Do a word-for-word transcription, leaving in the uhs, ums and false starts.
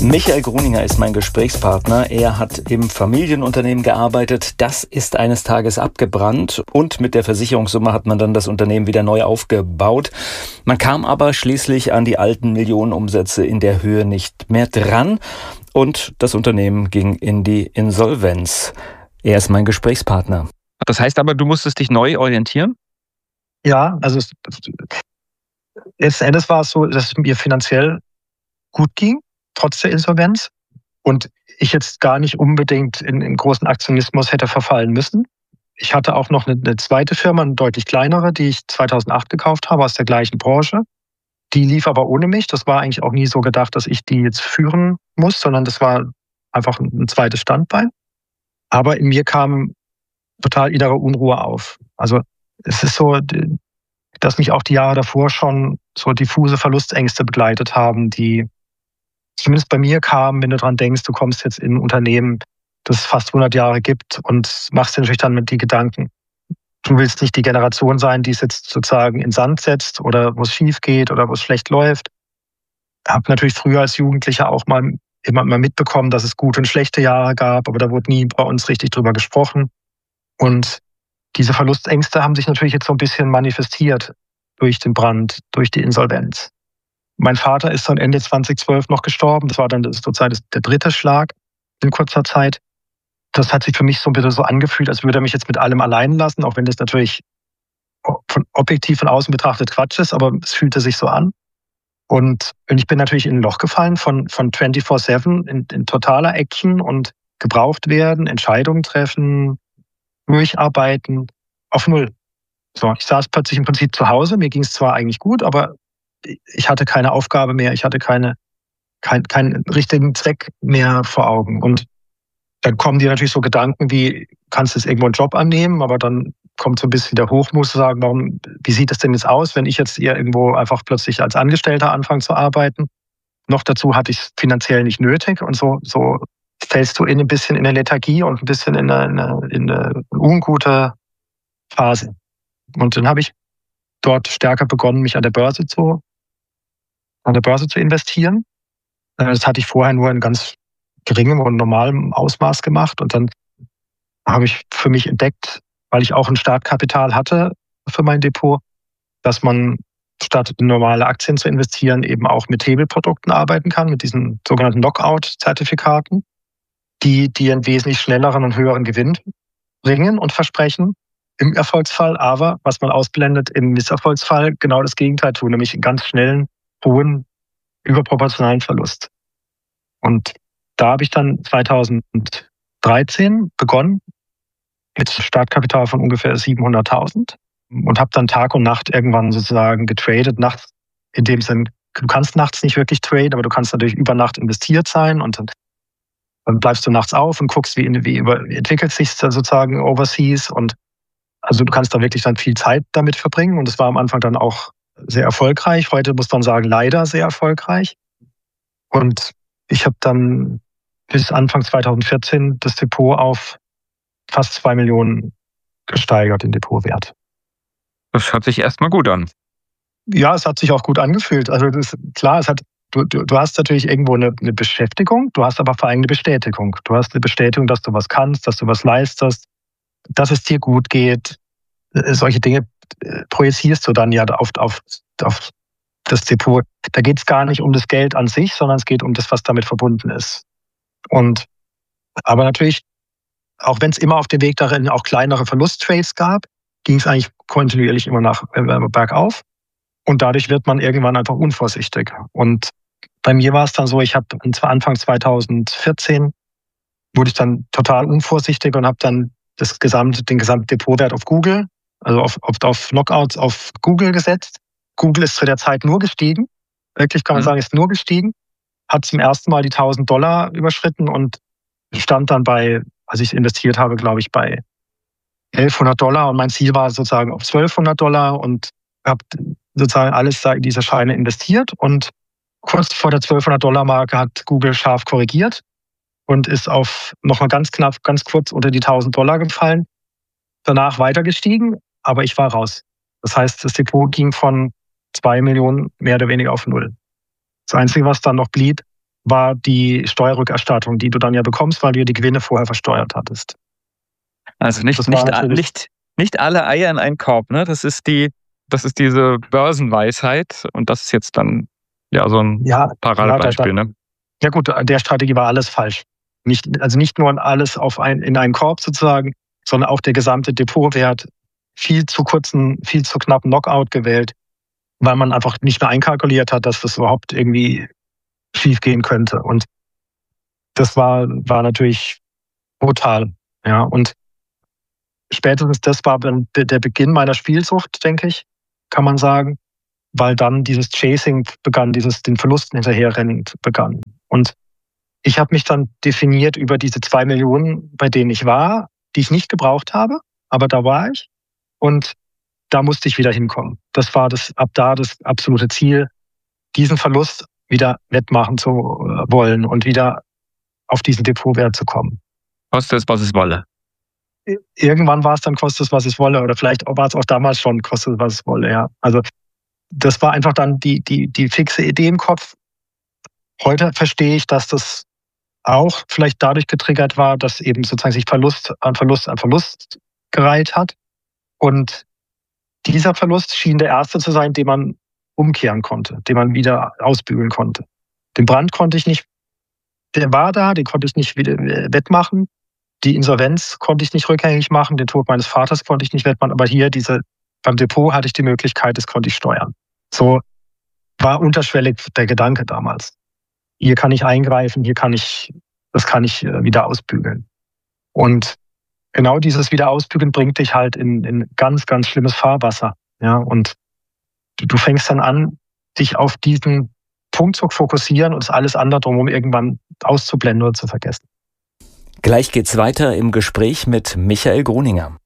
Michael Gruninger ist mein Gesprächspartner. Er hat im Familienunternehmen gearbeitet. Das ist eines Tages abgebrannt und mit der Versicherungssumme hat man dann das Unternehmen wieder neu aufgebaut. Man kam aber schließlich an die alten Millionenumsätze in der Höhe nicht mehr dran und das Unternehmen ging in die Insolvenz. Er ist mein Gesprächspartner. Das heißt aber, du musstest dich neu orientieren? Ja, also es, letzten Endes war es so, dass es mir finanziell gut ging, trotz der Insolvenz. Und ich jetzt gar nicht unbedingt in, in großen Aktionismus hätte verfallen müssen. Ich hatte auch noch eine, eine zweite Firma, eine deutlich kleinere, die ich zweitausendacht gekauft habe, aus der gleichen Branche. Die lief aber ohne mich. Das war eigentlich auch nie so gedacht, dass ich die jetzt führen muss, sondern das war einfach ein zweites Standbein. Aber in mir kam total innere Unruhe auf. Also es ist so, dass mich auch die Jahre davor schon so diffuse Verlustängste begleitet haben, die zumindest bei mir kamen, wenn du dran denkst, du kommst jetzt in ein Unternehmen, das es fast hundert Jahre gibt und machst dir natürlich dann mit die Gedanken. Du willst nicht die Generation sein, die es jetzt sozusagen in Sand setzt oder wo es schief geht oder wo es schlecht läuft. Ich habe natürlich früher als Jugendlicher auch mal immer mal mitbekommen, dass es gute und schlechte Jahre gab, aber da wurde nie bei uns richtig drüber gesprochen. Und diese Verlustängste haben sich natürlich jetzt so ein bisschen manifestiert durch den Brand, durch die Insolvenz. Mein Vater ist dann Ende zweitausendzwölf noch gestorben. Das war dann sozusagen der dritte Schlag in kurzer Zeit. Das hat sich für mich so ein bisschen so angefühlt, als würde er mich jetzt mit allem allein lassen, auch wenn das natürlich von objektiv von außen betrachtet Quatsch ist, aber es fühlte sich so an. Und ich bin natürlich in ein Loch gefallen von, von vierundzwanzig sieben in, in totaler Action und gebraucht werden, Entscheidungen treffen, durcharbeiten, auf Null. So, ich saß plötzlich im Prinzip zu Hause. Mir ging es zwar eigentlich gut, aber ich hatte keine Aufgabe mehr, ich hatte keine, kein, keinen richtigen Zweck mehr vor Augen. Und dann kommen dir natürlich so Gedanken wie, kannst du jetzt irgendwo einen Job annehmen, aber dann kommt so ein bisschen der Hochmut zu sagen, warum, wie sieht das denn jetzt aus, wenn ich jetzt hier irgendwo einfach plötzlich als Angestellter anfange zu arbeiten? Noch dazu hatte ich es finanziell nicht nötig und so, so fällst du in ein bisschen in eine Lethargie und ein bisschen in eine, in eine ungute Phase. Und dann habe ich dort stärker begonnen, mich an der Börse zu, an der Börse zu investieren. Das hatte ich vorher nur in ganz geringem und normalem Ausmaß gemacht. Und dann habe ich für mich entdeckt, weil ich auch ein Startkapital hatte für mein Depot, dass man statt in normale Aktien zu investieren, eben auch mit Hebelprodukten arbeiten kann, mit diesen sogenannten Knockout-Zertifikaten, die, die einen wesentlich schnelleren und höheren Gewinn bringen und versprechen im Erfolgsfall, aber was man ausblendet, im Misserfolgsfall genau das Gegenteil tun, nämlich einen ganz schnellen, hohen, überproportionalen Verlust. Und da habe ich dann zweitausenddreizehn begonnen mit Startkapital von ungefähr siebenhunderttausend und habe dann Tag und Nacht irgendwann sozusagen getradet. Nachts in dem Sinn, du kannst nachts nicht wirklich traden, aber du kannst natürlich über Nacht investiert sein und dann, dann bleibst du nachts auf und guckst, wie, wie, wie entwickelt sich sozusagen overseas. Und also du kannst da wirklich dann viel Zeit damit verbringen und es war am Anfang dann auch sehr erfolgreich. Heute muss man sagen, leider sehr erfolgreich. Und ich habe dann bis Anfang zweitausendvierzehn das Depot auf fast zwei Millionen gesteigert, den Depotwert. Das hört sich erstmal gut an. Ja, es hat sich auch gut angefühlt. Also das ist klar, es hat, du, du, du hast natürlich irgendwo eine, eine Beschäftigung, du hast aber vor allem eine Bestätigung. Du hast eine Bestätigung, dass du was kannst, dass du was leistest, dass es dir gut geht. Solche Dinge projizierst du dann ja auf, auf, auf das Depot. Da geht es gar nicht um das Geld an sich, sondern es geht um das, was damit verbunden ist. Und aber natürlich, auch wenn es immer auf dem Weg darin auch kleinere Verlusttrades gab, ging es eigentlich kontinuierlich immer nach äh, bergauf. Und dadurch wird man irgendwann einfach unvorsichtig. Und bei mir war es dann so, ich habe Anfang zweitausendvierzehn wurde ich dann total unvorsichtig und habe dann das gesamte, den gesamten Depotwert auf Google, also auf, auf, auf Knockouts auf Google gesetzt. Google ist zu der Zeit nur gestiegen. Wirklich kann man mhm. sagen, ist nur gestiegen. Hat zum ersten Mal die tausend Dollar überschritten und stand dann bei, als ich investiert habe, glaube ich, bei elfhundert Dollar. Und mein Ziel war sozusagen auf zwölfhundert Dollar und habe sozusagen alles in diese Scheine investiert. Und kurz vor der zwölfhundert Dollar Marke hat Google scharf korrigiert und ist auf nochmal ganz knapp, ganz kurz unter die tausend Dollar gefallen. Danach weiter gestiegen, aber ich war raus. Das heißt, das Depot ging von zwei Millionen mehr oder weniger auf null. Das Einzige, was dann noch blieb, war die Steuerrückerstattung, die du dann ja bekommst, weil du ja die Gewinne vorher versteuert hattest. Also nicht, Das war nicht, natürlich- nicht, nicht alle Eier in einen Korb, ne? Das ist die, das ist diese Börsenweisheit und das ist jetzt dann ja so ein Ja, Paradebeispiel, ja, da- ne? Ja gut, an der Strategie war alles falsch. Nicht, also nicht nur alles auf ein, in einen Korb sozusagen, sondern auch der gesamte Depotwert viel zu kurzen, viel zu knappen Knockout gewählt, weil man einfach nicht mehr einkalkuliert hat, dass das überhaupt irgendwie schief gehen könnte. Und das war, war natürlich brutal. Ja, und spätestens das war dann der der Beginn meiner Spielsucht, denke ich, kann man sagen, weil dann dieses Chasing begann, dieses den Verlusten hinterherrennen begann. Und ich habe mich dann definiert über diese zwei Millionen, bei denen ich war, die ich nicht gebraucht habe, aber da war ich. Und da musste ich wieder hinkommen. Das war das ab da das absolute Ziel, diesen Verlust wieder wettmachen zu äh, wollen und wieder auf diesen Depotwert zu kommen. Koste es, was es wolle. Irgendwann war es dann kostet es, was es wolle, oder vielleicht war es auch damals schon kostet es, was es wolle, ja. Also das war einfach dann die, die, die fixe Idee im Kopf. Heute verstehe ich, dass das auch vielleicht dadurch getriggert war, dass eben sozusagen sich Verlust an Verlust an Verlust gereiht hat. Und dieser Verlust schien der erste zu sein, den man umkehren konnte, den man wieder ausbügeln konnte. Den Brand konnte ich nicht, der war da, den konnte ich nicht wieder wettmachen. Die Insolvenz konnte ich nicht rückgängig machen, den Tod meines Vaters konnte ich nicht wettmachen, aber hier diese, beim Depot hatte ich die Möglichkeit, das konnte ich steuern. So war unterschwellig der Gedanke damals. Hier kann ich eingreifen, hier kann ich, das kann ich wieder ausbügeln. Und genau dieses Wiederausbügeln bringt dich halt in, in ganz, ganz schlimmes Fahrwasser. Ja, und du, du fängst dann an, dich auf diesen Punkt zu fokussieren und alles andere drumherum irgendwann auszublenden oder zu vergessen. Gleich geht's weiter im Gespräch mit Michael Gruninger.